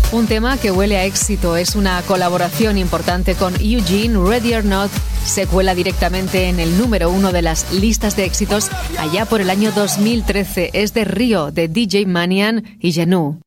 Un tema que huele a éxito, es una colaboración importante con Eugene. Ready or Not se cuela directamente en el número 1 de las listas de éxitos allá por el año 2013. Es de Rio, de DJ Manian y Janu.